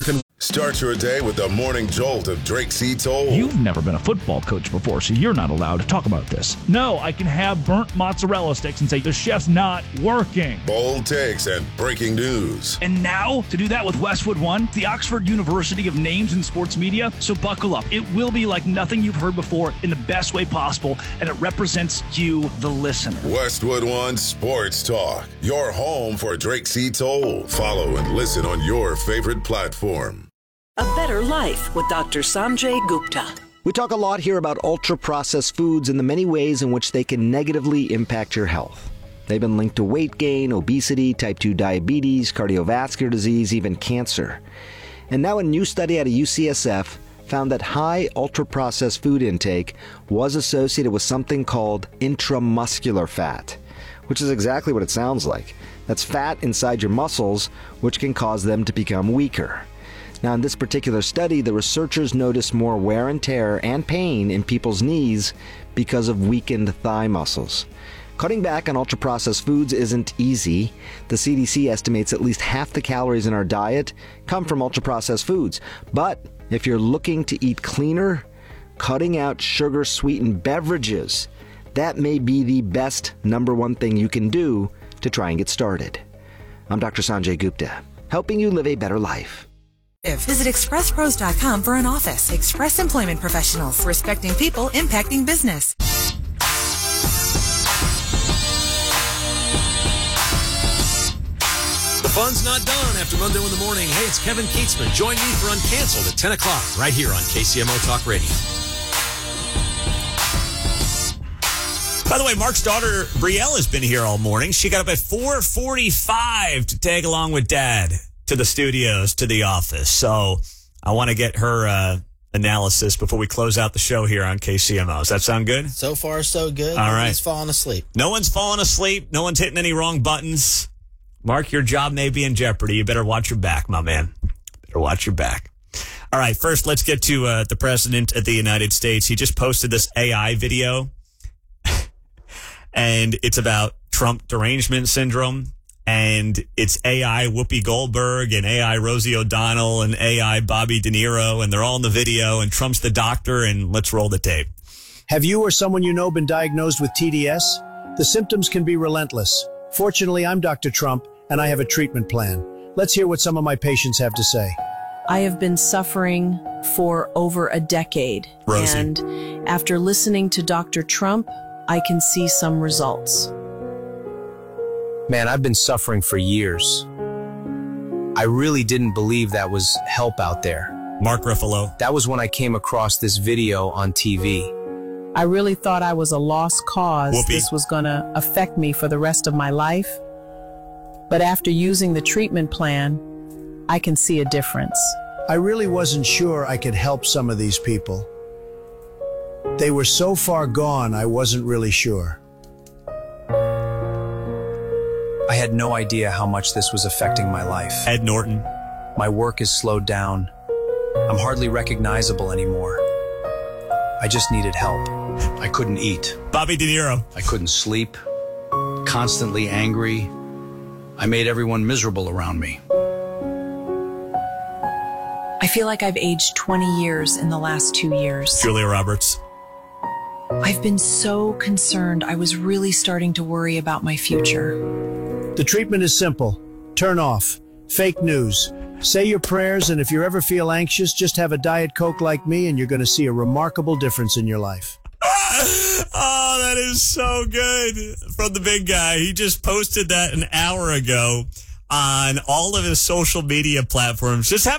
Start your day with the morning jolt of Drake C. Toll. You've never been a football coach before, so you're not allowed to talk about this. No, I can have burnt mozzarella sticks and say the chef's not working. Bold takes and breaking news. And now, to do that with Westwood One, the Oxford University of names in sports media, so buckle up. It will be like nothing you've heard before in the best way possible, and it represents you, the listener. Westwood One Sports Talk, your home for Drake C. Toll. Follow and listen on your favorite platform. A Better Life with Dr. Sanjay Gupta. We talk a lot here about ultra-processed foods and the many ways in which they can negatively impact your health. They've been linked to weight gain, obesity, type 2 diabetes, cardiovascular disease, even cancer. And now a new study out of UCSF found that high ultra-processed food intake was associated with something called intramuscular fat, which is exactly what it sounds like. That's fat inside your muscles, which can cause them to become weaker. Now, in this particular study, the researchers noticed more wear and tear and pain in people's knees because of weakened thigh muscles. Cutting back on ultra-processed foods isn't easy. The CDC estimates at least half the calories in our diet come from ultra-processed foods. But if you're looking to eat cleaner, cutting out sugar-sweetened beverages, that may be the best number one thing you can do to try and get started. I'm Dr. Sanjay Gupta, helping you live a better life. Visit expresspros.com for an office. Express Employment Professionals, respecting people, impacting business. The fun's not done after Monday in the morning. Hey, it's Kevin Keatsman. Join me for Uncanceled at 10 o'clock right here on KCMO Talk Radio. By the way, Mark's daughter, Brielle, has been here all morning. She got up at 4:45 to tag along with Dad to the studios, to the office. So I want to get her analysis before we close out the show here on KCMO. Does that sound good? So far, so good. All right. Nobody's falling asleep. No one's falling asleep. No one's hitting any wrong buttons. Mark, your job may be in jeopardy. You better watch your back, my man. Better watch your back. All right, first, let's get to the President of the United States. He just posted this AI video, and it's about Trump derangement syndrome. And it's AI Whoopi Goldberg and AI Rosie O'Donnell and AI Bobby De Niro, and they're all in the video, and Trump's the doctor, and let's roll the tape. Have you or someone you know been diagnosed with TDS? The symptoms can be relentless. Fortunately, I'm Dr. Trump, and I have a treatment plan. Let's hear what some of my patients have to say. I have been suffering for over a decade. Rosie. And after listening to Dr. Trump, I can see some results. Man, I've been suffering for years. I really didn't believe that was help out there. Mark Ruffalo. That was when I came across this video on TV. I really thought I was a lost cause. Whoopi. This was going to affect me for the rest of my life. But after using the treatment plan, I can see a difference. I really wasn't sure I could help some of these people. They were so far gone, I wasn't really sure. I had no idea how much this was affecting my life. Ed Norton. My work is slowed down. I'm hardly recognizable anymore. I just needed help. I couldn't eat. Bobby De Niro. I couldn't sleep. Constantly angry. I made everyone miserable around me. I feel like I've aged 20 years in the last 2 years. Julia Roberts. I've been so concerned. I was really starting to worry about my future. The treatment is simple. Turn off. Fake news. Say your prayers, and if you ever feel anxious, just have a Diet Coke like me, and you're going to see a remarkable difference in your life. Oh, that is so good. From the big guy. He just posted that an hour ago on all of his social media platforms. Just have